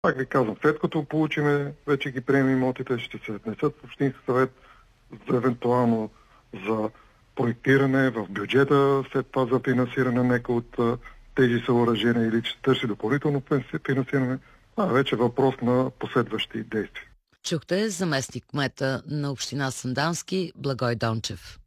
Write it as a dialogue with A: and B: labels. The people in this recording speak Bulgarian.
A: Пак ви казвам, след като получиме, вече ги приемем имотите, ще се внесат в Общински съвет за евентуално за проектиране в бюджета, след това за финансиране нека от тези съоръжения или че търси допълнително финансиране. Това е вече въпрос на последващи действия.
B: Чухте заместник кмета на община Сандански Благой Дончев.